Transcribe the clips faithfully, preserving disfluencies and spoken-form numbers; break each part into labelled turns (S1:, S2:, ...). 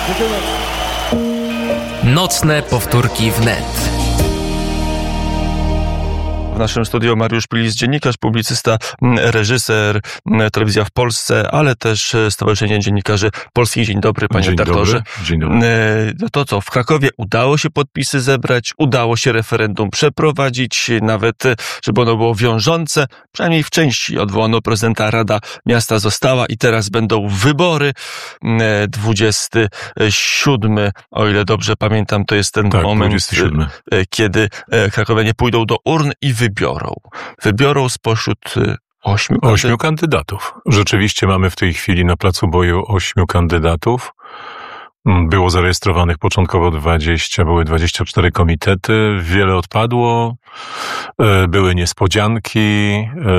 S1: Nocne powtórki wnet.
S2: W naszym studiu Mariusz Pilis, dziennikarz, publicysta, reżyser, Telewizja w Polsce, ale też Stowarzyszenie Dziennikarzy Polskich. Dzień dobry, panie
S3: Dzień
S2: redaktorze.
S3: Dobry. Dzień dobry.
S2: No to co, w Krakowie udało się podpisy zebrać, udało się referendum przeprowadzić, nawet żeby ono było wiążące, przynajmniej w części odwołano prezydenta, Rada Miasta została i teraz będą wybory. dwudziestego siódmego, o ile dobrze pamiętam, to jest ten
S3: tak,
S2: moment,
S3: dwudziestego siódmego.
S2: kiedy krakowianie pójdą do urn i wybiorą. Wybiorą spośród ośmiu kandydatów.
S3: Ośmiu kandydatów. Rzeczywiście mamy w tej chwili na placu boju ośmiu kandydatów. Było zarejestrowanych początkowo dwadzieścia, były dwadzieścia cztery komitety, wiele odpadło, były niespodzianki,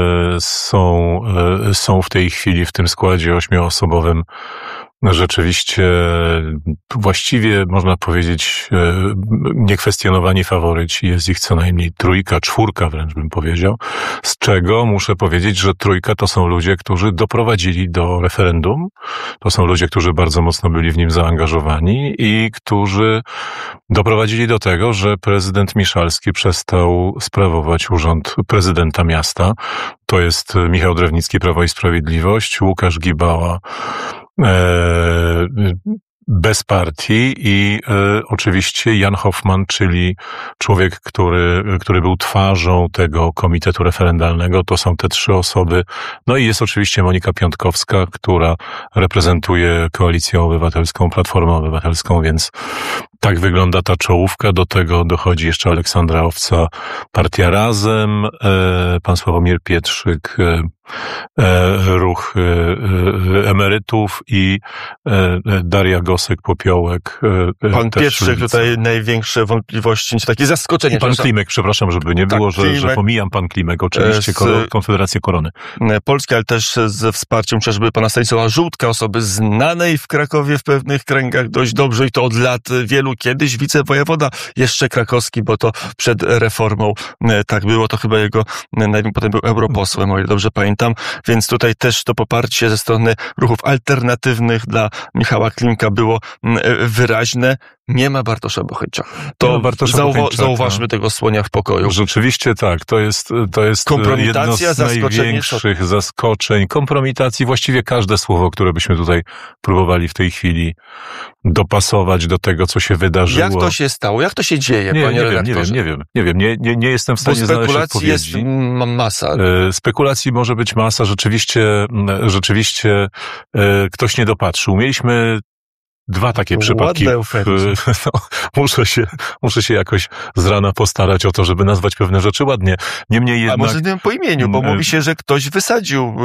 S3: są, są w tej chwili w tym składzie ośmioosobowym rzeczywiście właściwie można powiedzieć niekwestionowani faworyci. Jest ich co najmniej trójka, czwórka wręcz bym powiedział. Z czego muszę powiedzieć, że trójka to są ludzie, którzy doprowadzili do referendum. To są ludzie, którzy bardzo mocno byli w nim zaangażowani i którzy doprowadzili do tego, że prezydent Miszalski przestał sprawować urząd prezydenta miasta. To jest Michał Drewnicki, Prawo i Sprawiedliwość, Łukasz Gibała, E, bez partii i e, oczywiście Jan Hoffman, czyli człowiek, który, który był twarzą tego komitetu referendalnego. To są te trzy osoby. No i jest oczywiście Monika Piątkowska, która reprezentuje Koalicję Obywatelską, Platformę Obywatelską, więc tak wygląda ta czołówka. Do tego dochodzi jeszcze Aleksandra Owca, Partia Razem, e, pan Sławomir Pietrzyk, e, ruch emerytów i Daria Gosek-Popiołek.
S2: Pan Pietrzyk, tutaj największe wątpliwości, czy takie zaskoczenie.
S3: I pan Klimek, przepraszam, żeby nie było,
S2: tak,
S3: że, że pomijam pan Klimek, oczywiście, z Konfederacja Korony
S2: Polski, ale też ze wsparciem chociażby pana Stanisława Żółtka, osoby znanej w Krakowie w pewnych kręgach dość dobrze i to od lat wielu. Kiedyś wicewojewoda jeszcze krakowski, bo to przed reformą tak było, to chyba jego, potem był europosłem, o ile dobrze pamiętam. Tam, więc tutaj też to poparcie ze strony ruchów alternatywnych dla Michała Klimka było wyraźne. Nie ma Bartosza Bocheńczaka. To Bartosza zauwa- Bocheńczaka. Zauważmy tego słonia w pokoju.
S3: Rzeczywiście tak. To jest, to jest jedno z największych zaskoczeń, kompromitacji. Właściwie każde słowo, które byśmy tutaj próbowali w tej chwili dopasować do tego, co się wydarzyło.
S2: Jak to się stało? Jak to się dzieje,
S3: nie,
S2: panie
S3: nie
S2: redaktorze?
S3: wiem, nie wiem, nie wiem. Nie, nie, nie, nie jestem w stanie
S2: Bo
S3: znaleźć odpowiedzi.
S2: spekulacji jest masa.
S3: Spekulacji może być masa. Rzeczywiście, rzeczywiście ktoś nie dopatrzył. Mieliśmy dwa takie przypadki. No, muszę się, muszę się jakoś z rana postarać o to, żeby nazwać pewne rzeczy ładnie. Niemniej jednak...
S2: A może nie po imieniu, bo mówi się, że ktoś wysadził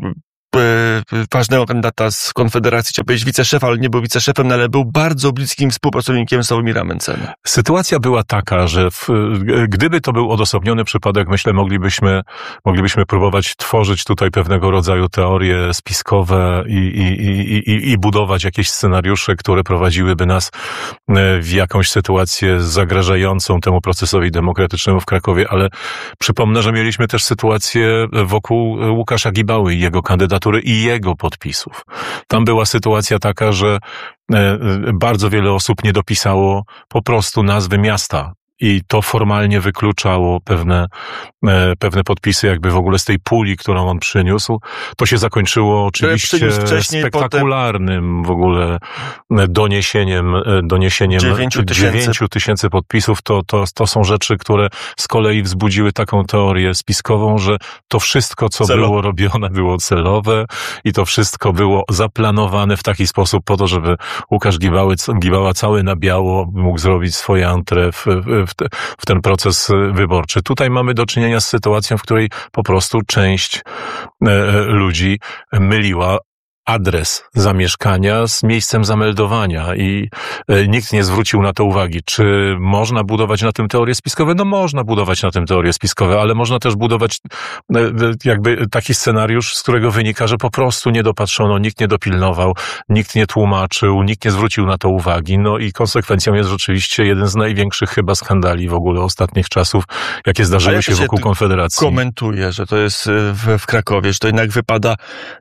S2: ważnego kandydata z Konfederacji, chciał powiedzieć wiceszefa, ale nie był wiceszefem, no ale był bardzo bliskim współpracownikiem Sławomira Mentzena.
S3: Sytuacja była taka, że w, gdyby to był odosobniony przypadek, myślę, moglibyśmy, moglibyśmy próbować tworzyć tutaj pewnego rodzaju teorie spiskowe i, i, i, i, i budować jakieś scenariusze, które prowadziłyby nas w jakąś sytuację zagrażającą temu procesowi demokratycznemu w Krakowie, ale przypomnę, że mieliśmy też sytuację wokół Łukasza Gibały i jego kandydatury i jego podpisów. Tam była sytuacja taka, że bardzo wiele osób nie dopisało po prostu nazwy miasta. I to formalnie wykluczało pewne, pewne podpisy jakby w ogóle z tej puli, którą on przyniósł. To się zakończyło oczywiście spektakularnym w ogóle doniesieniem, doniesieniem dziewięciu tysięcy podpisów. To, to, to są rzeczy, które z kolei wzbudziły taką teorię spiskową, że to wszystko, co celowe. było robione, było celowe i to wszystko było zaplanowane w taki sposób po to, żeby Łukasz Gibały, Gibała cały na biało mógł zrobić swoje entrée w, w w ten proces wyborczy. Tutaj mamy do czynienia z sytuacją, w której po prostu część ludzi myliła adres zamieszkania z miejscem zameldowania i nikt nie zwrócił na to uwagi. Czy można budować na tym teorie spiskowe? No można budować na tym teorie spiskowe, ale można też budować jakby taki scenariusz, z którego wynika, że po prostu nie dopatrzono, nikt nie dopilnował, nikt nie tłumaczył, nikt nie zwrócił na to uwagi. No i konsekwencją jest rzeczywiście jeden z największych chyba skandali w ogóle ostatnich czasów, jakie zdarzyły się wokół Konfederacji.
S2: Komentuje, że to jest w, w Krakowie, że to jednak wypada, no bo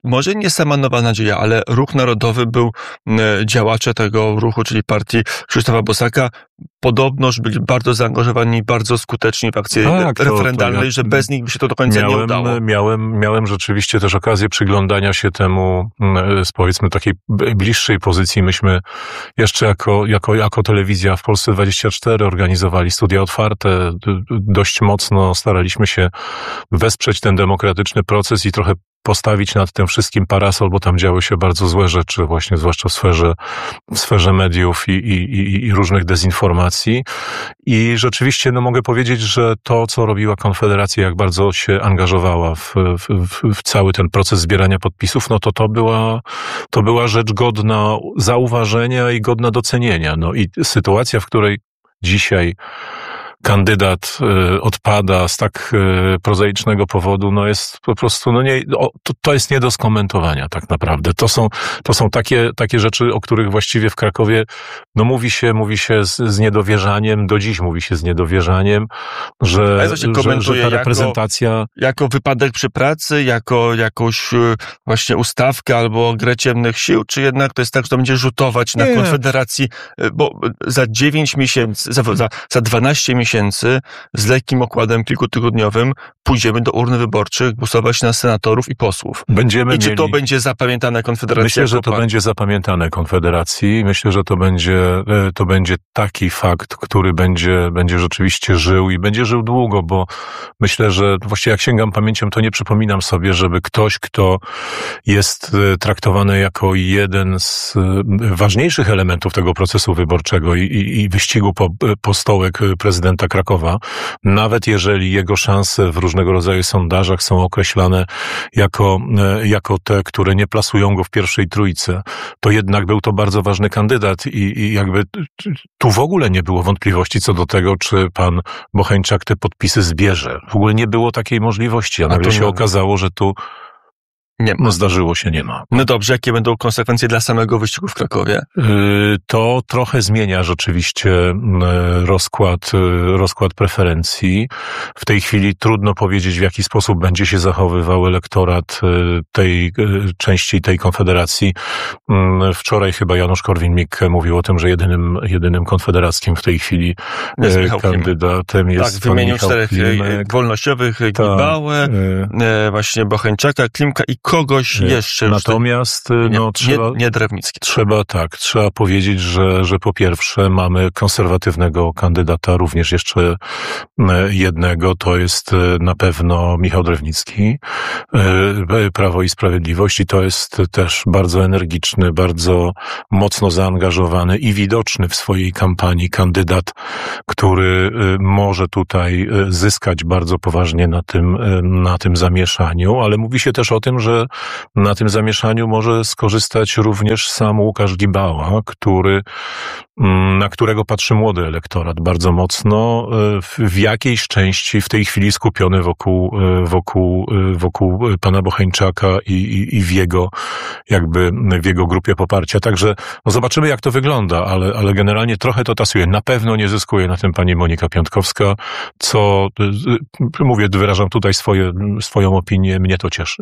S2: może nie sama Nowa Nadzieja, ale Ruch Narodowy był, działacze tego ruchu, czyli partii Krzysztofa Bosaka, podobnoż byli bardzo zaangażowani, bardzo skuteczni w akcji
S3: tak,
S2: referendalnej, to, to ja że bez nich by się to do końca
S3: miałem,
S2: nie udało.
S3: Miałem, miałem rzeczywiście też okazję przyglądania się temu z, powiedzmy, takiej bliższej pozycji. Myśmy jeszcze jako, jako, jako telewizja w Polsce dwadzieścia cztery organizowali studia otwarte. Dość mocno staraliśmy się wesprzeć ten demokratyczny proces i trochę postawić nad tym wszystkim parasol, bo tam działy się bardzo złe rzeczy, właśnie zwłaszcza w sferze, w sferze mediów i, i, i, i różnych dezinformacji. I rzeczywiście, no mogę powiedzieć, że to, co robiła Konfederacja, jak bardzo się angażowała w, w, w cały ten proces zbierania podpisów, no to to była, to była rzecz godna zauważenia i godna docenienia. No i sytuacja, w której dzisiaj kandydat y, odpada z tak y, prozaicznego powodu, no jest po prostu, no nie, o, to, to jest nie do skomentowania tak naprawdę. To są, to są takie, takie rzeczy, o których właściwie w Krakowie, no mówi się, mówi się z, z niedowierzaniem, do dziś mówi się z niedowierzaniem, że, że, że ta reprezentacja...
S2: Jako, jako wypadek przy pracy, jako jakąś właśnie ustawkę albo grę ciemnych sił, czy jednak to jest tak, że to będzie rzutować na nie. Konfederacji, bo za dziewięć miesięcy, za, za, za dwanaście miesięcy z lekkim okładem kilkutygodniowym pójdziemy do urn wyborczych głosować na senatorów i posłów.
S3: Będziemy
S2: I czy
S3: mieli...
S2: to będzie zapamiętane Konfederacji?
S3: Myślę, że to pan... będzie zapamiętane Konfederacji. Myślę, że to będzie, to będzie taki fakt, który będzie, będzie rzeczywiście żył i będzie żył długo, bo myślę, że właściwie jak sięgam pamięcią, to nie przypominam sobie, żeby ktoś, kto jest traktowany jako jeden z ważniejszych elementów tego procesu wyborczego i, i, i wyścigu po, po stołek prezydenta Krakowa, nawet jeżeli jego szanse w różnego rodzaju sondażach są określane jako, jako te, które nie plasują go w pierwszej trójce, to jednak był to bardzo ważny kandydat i, i jakby tu w ogóle nie było wątpliwości co do tego, czy pan Bocheńczak te podpisy zbierze. W ogóle nie było takiej możliwości, a nagle się okazało, że tu Nie ma. No zdarzyło się, nie ma.
S2: No dobrze, jakie będą konsekwencje dla samego wyścigu w Krakowie?
S3: To trochę zmienia rzeczywiście rozkład, rozkład preferencji. W tej chwili trudno powiedzieć, w jaki sposób będzie się zachowywał elektorat tej części tej Konfederacji. Wczoraj chyba Janusz Korwin-Mikke mówił o tym, że jedynym, jedynym konfederackim w tej chwili jest kandydatem jest
S2: tak, wymienił czterech Klimek. Wolnościowych, Gibałę, e, właśnie Bocheńczaka, Klimka i kogoś jeszcze.
S3: Natomiast
S2: nie,
S3: no, trzeba,
S2: nie, nie Drewnicki.
S3: Trzeba tak, trzeba powiedzieć, że, że po pierwsze mamy konserwatywnego kandydata, również jeszcze jednego, to jest na pewno Michał Drewnicki, Prawo i Sprawiedliwość, i to jest też bardzo energiczny, bardzo mocno zaangażowany i widoczny w swojej kampanii kandydat, który może tutaj zyskać bardzo poważnie na tym, na tym zamieszaniu, ale mówi się też o tym, że na tym zamieszaniu może skorzystać również sam Łukasz Gibała, który, na którego patrzy młody elektorat bardzo mocno, w jakiejś części w tej chwili skupiony wokół, wokół, wokół pana Bocheńczaka i, i, i w jego, jakby w jego grupie poparcia. Także no zobaczymy, jak to wygląda, ale, ale generalnie trochę to tasuje. Na pewno nie zyskuje na tym pani Monika Piątkowska, co, mówię, wyrażam tutaj swoje, swoją opinię, mnie to cieszy.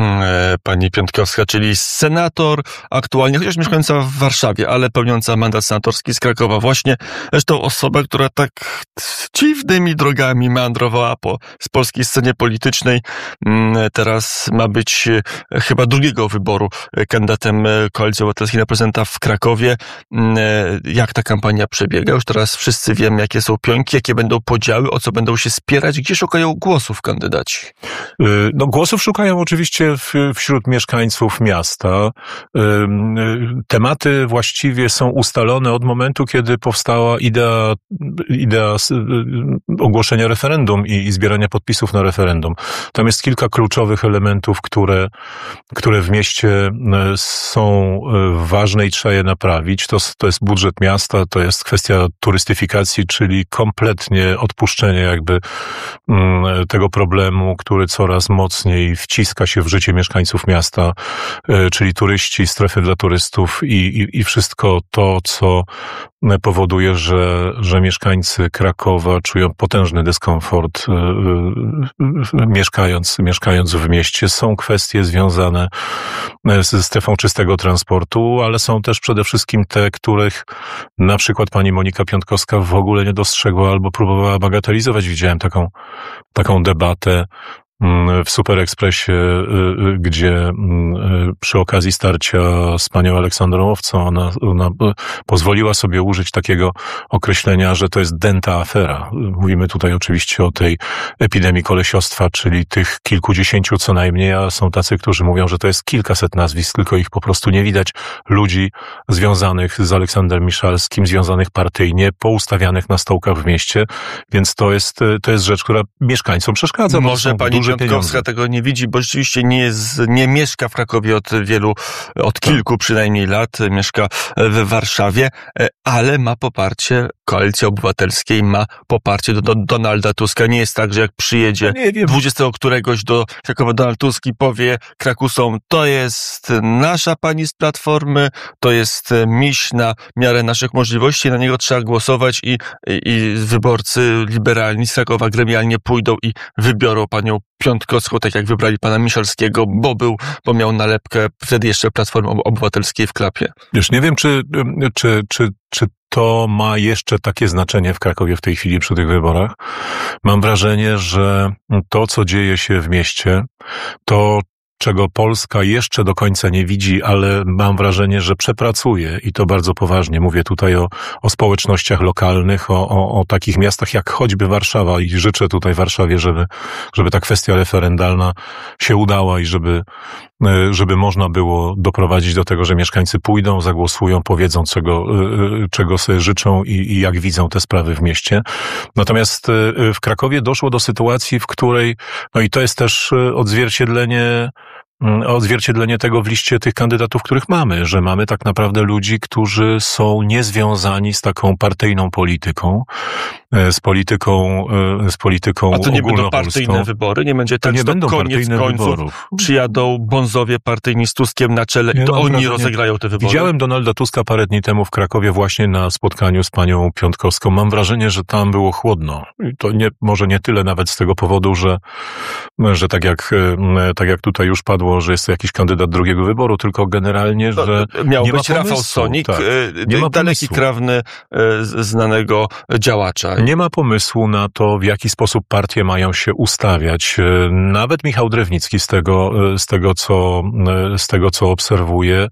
S2: Pani Piątkowska, czyli senator aktualnie, chociaż mieszkająca w Warszawie, ale pełniąca mandat senatorski z Krakowa. Właśnie zresztą osoba, która tak dziwnymi drogami meandrowała po z polskiej scenie politycznej. Teraz ma być chyba drugiego wyboru kandydatem Koalicji Obywatelskiej na prezydenta w Krakowie. Jak ta kampania przebiega? Już teraz wszyscy wiemy, jakie są pionki, jakie będą podziały, o co będą się spierać, gdzie szukają głosów kandydaci?
S3: No głosów szukają oczywiście wśród mieszkańców miasta. Tematy właściwie są ustalone od momentu, kiedy powstała idea, idea ogłoszenia referendum i, i zbierania podpisów na referendum. Tam jest kilka kluczowych elementów, które, które w mieście są ważne i trzeba je naprawić. To, to jest budżet miasta, to jest kwestia turystyfikacji, czyli kompletnie odpuszczenie jakby tego problemu, który coraz mocniej wciska się w w życie mieszkańców miasta, czyli turyści, strefy dla turystów i, i, i wszystko to, co powoduje, że, że mieszkańcy Krakowa czują potężny dyskomfort mieszkając, mieszkając w mieście. Są kwestie związane ze strefą czystego transportu, ale są też przede wszystkim te, których na przykład pani Monika Piątkowska w ogóle nie dostrzegła albo próbowała bagatelizować. Widziałem taką, taką debatę w Super Expressie, gdzie przy okazji starcia z panią Aleksandrą Owcą ona, ona pozwoliła sobie użyć takiego określenia, że to jest dęta afera. Mówimy tutaj oczywiście o tej epidemii kolesiostwa, czyli tych kilkudziesięciu co najmniej, a są tacy, którzy mówią, że to jest kilkaset nazwisk, tylko ich po prostu nie widać. Ludzi związanych z Aleksandrem Miszalskim, związanych partyjnie, poustawianych na stołkach w mieście, więc to jest, to jest rzecz, która mieszkańcom przeszkadza.
S2: Może pani Piątkowska tego nie widzi, bo rzeczywiście nie, jest, nie mieszka w Krakowie od wielu, od kilku przynajmniej lat, mieszka w Warszawie, ale ma poparcie Koalicji Obywatelskiej, ma poparcie do, do Donalda Tuska. Nie jest tak, że jak przyjedzie dwudziestego któregoś do Krakowa Donald Tusk i powie Krakusom, to jest nasza pani z Platformy, to jest miś na miarę naszych możliwości, na niego trzeba głosować i, i, i wyborcy liberalni z Krakowa gremialnie pójdą i wybiorą panią Piątkowską, tak jak wybrali pana Miszalskiego, bo był, bo miał nalepkę wtedy jeszcze Platformy Obywatelskiej w klapie.
S3: Już nie wiem, czy, czy, czy, czy to ma jeszcze takie znaczenie w Krakowie w tej chwili przy tych wyborach. Mam wrażenie, że to, co dzieje się w mieście, to czego Polska jeszcze do końca nie widzi, ale mam wrażenie, że przepracuje i to bardzo poważnie. Mówię tutaj o, o społecznościach lokalnych, o, o, o takich miastach jak choćby Warszawa i życzę tutaj Warszawie, żeby, żeby ta kwestia referendalna się udała i żeby, żeby można było doprowadzić do tego, że mieszkańcy pójdą, zagłosują, powiedzą, czego, czego sobie życzą i, i jak widzą te sprawy w mieście. Natomiast w Krakowie doszło do sytuacji, w której, no i to jest też odzwierciedlenie odzwierciedlenie tego w liście tych kandydatów, których mamy, że mamy tak naprawdę ludzi, którzy są niezwiązani z taką partyjną polityką, z polityką, z polityką
S2: ogólnopolską. A to nie będą partyjne wybory? Nie będzie tak,
S3: nie
S2: że
S3: będą
S2: koniec końców
S3: wyborów.
S2: Przyjadą bonzowie partyjni z Tuskiem na czele
S3: nie
S2: i to oni
S3: wrażenie.
S2: rozegrają te wybory?
S3: Widziałem Donalda Tuska parę dni temu w Krakowie właśnie na spotkaniu z panią Piątkowską. Mam wrażenie, że tam było chłodno. I to nie, może nie tyle nawet z tego powodu, że, że tak jak, tak jak tutaj już padło, że jest to jakiś kandydat drugiego wyboru, tylko generalnie, że
S2: miał
S3: nie
S2: być
S3: ma
S2: Rafał
S3: pomysłu,
S2: Sonik,
S3: tak.
S2: nie ma daleki krewny znanego działacza.
S3: Nie ma pomysłu na to, w jaki sposób partie mają się ustawiać. Nawet Michał Drewnicki z tego, z tego, co, z tego, co obserwuję,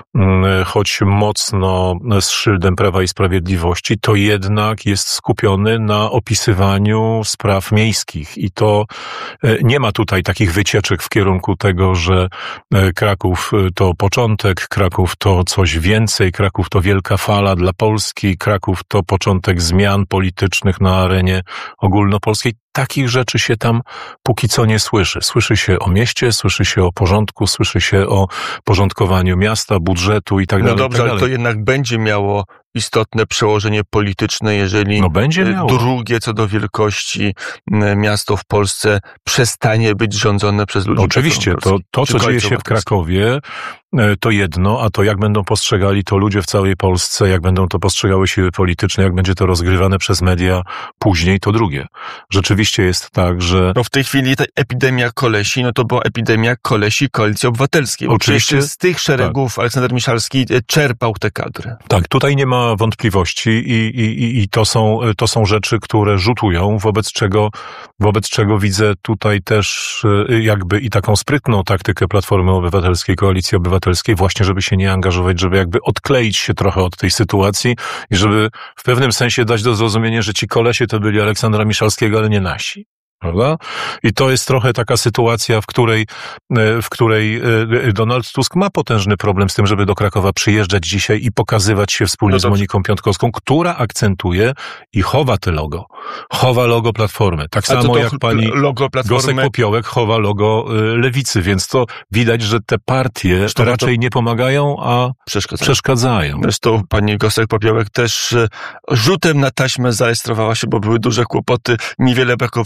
S3: choć mocno z szyldem Prawa i Sprawiedliwości, to jednak jest skupiony na opisywaniu spraw miejskich i to nie ma tutaj takich wycieczek w kierunku tego, że Kraków to początek, Kraków to coś więcej, Kraków to wielka fala dla Polski, Kraków to początek zmian politycznych na arenie ogólnopolskiej. Takich rzeczy się tam póki co nie słyszy. Słyszy się o mieście, słyszy się o porządku, słyszy się o porządkowaniu miasta, budżetu i tak dalej.
S2: No dobrze, ale to jednak będzie miało istotne przełożenie polityczne, jeżeli
S3: no będzie miało.
S2: drugie co do wielkości miasto w Polsce przestanie być rządzone przez ludzi.
S3: Oczywiście, to, to co dzieje się w Krakowie, to jedno, a to jak będą postrzegali to ludzie w całej Polsce, jak będą to postrzegały siły polityczne, jak będzie to rozgrywane przez media później, to drugie. Rzeczywiście jest tak, że...
S2: No w tej chwili ta epidemia kolesi, no to była epidemia kolesi Koalicji Obywatelskiej.
S3: Oczywiście.
S2: Z tych szeregów tak. Aleksander Miszalski czerpał te kadry.
S3: Tak, tutaj nie ma wątpliwości i, i, i to są, to są rzeczy, które rzutują, wobec czego, wobec czego widzę tutaj też jakby i taką sprytną taktykę Platformy Obywatelskiej, Koalicji Obywatelskiej, właśnie żeby się nie angażować, żeby jakby odkleić się trochę od tej sytuacji i żeby w pewnym sensie dać do zrozumienia, że ci kolesie to byli Aleksandra Miszalskiego, ale nie nasi. Prawda? I to jest trochę taka sytuacja, w której, w której Donald Tusk ma potężny problem z tym, żeby do Krakowa przyjeżdżać dzisiaj i pokazywać się wspólnie no z Moniką Piątkowską, która akcentuje i chowa te logo. Chowa logo Platformy. Tak samo to jak pani
S2: logo Platformy...
S3: Gosek-Popiołek chowa logo Lewicy, więc to widać, że te partie Zresztą raczej to... nie pomagają, a przeszkadzają. przeszkadzają.
S2: Zresztą pani Gosek-Popiołek też rzutem na taśmę zarejestrowała się, bo były duże kłopoty. Niewiele brakowało, aby podzielić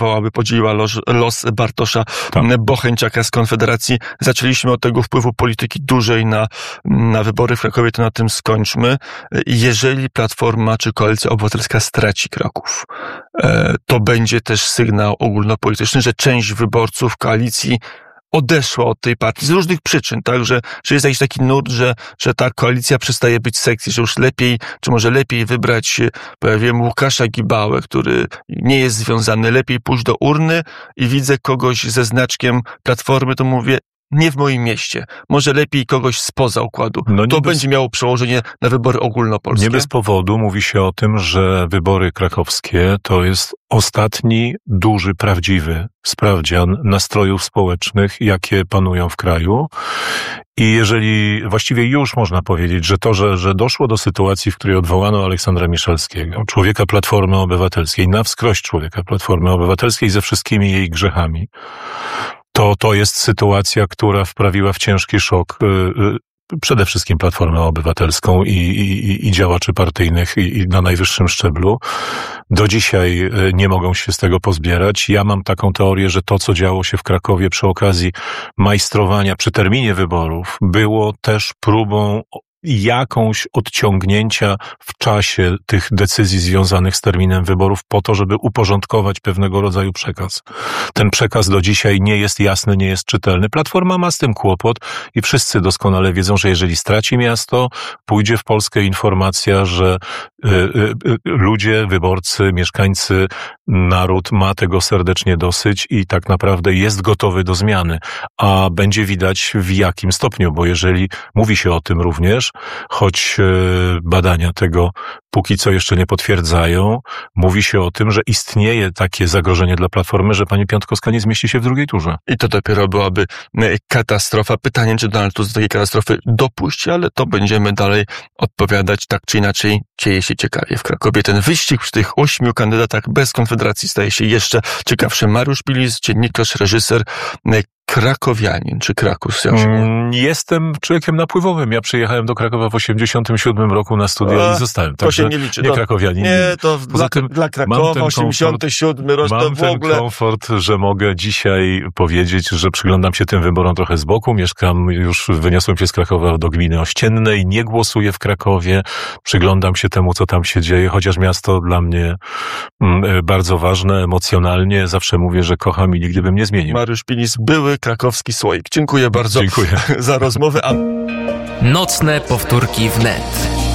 S2: pogodziła los, los Bartosza
S3: tak.
S2: Bocheńczaka z Konfederacji. Zaczęliśmy od tego wpływu polityki dużej na, na wybory w Krakowie, to na tym skończmy. Jeżeli Platforma czy Koalicja Obywatelska straci Kraków, to będzie też sygnał ogólnopolityczny, że część wyborców koalicji odeszła od tej partii z różnych przyczyn, tak, że, że jest jakiś taki nurt, że, że ta koalicja przestaje być sekcji, że już lepiej, czy może lepiej wybrać, powiem, Łukasza Gibałę, który nie jest związany, lepiej pójść do urny i widzę kogoś ze znaczkiem Platformy, to mówię, nie w moim mieście. Może lepiej kogoś spoza układu. No to bez... będzie miało przełożenie na wybory ogólnopolskie.
S3: Nie bez powodu mówi się o tym, że wybory krakowskie to jest ostatni, duży, prawdziwy sprawdzian nastrojów społecznych, jakie panują w kraju. I jeżeli właściwie już można powiedzieć, że to, że, że doszło do sytuacji, w której odwołano Aleksandra Miszalskiego, człowieka Platformy Obywatelskiej, na wskroś człowieka Platformy Obywatelskiej ze wszystkimi jej grzechami, to to jest sytuacja, która wprawiła w ciężki szok przede wszystkim Platformę Obywatelską i, i, i działaczy partyjnych i, i na najwyższym szczeblu. Do dzisiaj nie mogą się z tego pozbierać. Ja mam taką teorię, że to, co działo się w Krakowie przy okazji majstrowania, przy terminie wyborów, było też próbą jakąś odciągnięcia w czasie tych decyzji związanych z terminem wyborów po to, żeby uporządkować pewnego rodzaju przekaz. Ten przekaz do dzisiaj nie jest jasny, nie jest czytelny. Platforma ma z tym kłopot i wszyscy doskonale wiedzą, że jeżeli straci miasto, pójdzie w Polskę informacja, że y, y, y, ludzie, wyborcy, mieszkańcy, naród ma tego serdecznie dosyć i tak naprawdę jest gotowy do zmiany. A będzie widać w jakim stopniu, bo jeżeli mówi się o tym również, choć badania tego póki co jeszcze nie potwierdzają, mówi się o tym, że istnieje takie zagrożenie dla Platformy, że pani Piątkowska nie zmieści się w drugiej turze.
S2: I to dopiero byłaby katastrofa. Pytanie, czy Donald Tusk do takiej katastrofy dopuści, ale to będziemy dalej odpowiadać. Tak czy inaczej dzieje się ciekawie w Krakowie. Ten wyścig przy tych ośmiu kandydatach bez Konfederacji staje się jeszcze ciekawszy. Mariusz Pilis, dziennikarz, reżyser, krakowianin, czy Krakus? Jak się
S3: mm, jestem człowiekiem napływowym. Ja przyjechałem do Krakowa w osiemdziesiątym siódmym roku na studia A, i zostałem.
S2: To się nie liczy.
S3: Nie krakowianin.
S2: Nie, to dla, tym dla Krakowa osiemdziesiąty siódmy rok
S3: mam
S2: to w ogóle...
S3: ten komfort, że mogę dzisiaj powiedzieć, że przyglądam się tym wyborom trochę z boku. Mieszkam, już wyniosłem się z Krakowa do gminy Ościennej, nie głosuję w Krakowie. Przyglądam się temu, co tam się dzieje, chociaż miasto dla mnie mm, bardzo ważne, emocjonalnie. Zawsze mówię, że kocham i nigdy bym nie zmienił.
S2: Mariusz Pilis, były krakowski słoik. Dziękuję bardzo
S3: Dziękuję.
S2: za rozmowę. A...
S1: Nocne powtórki wnet.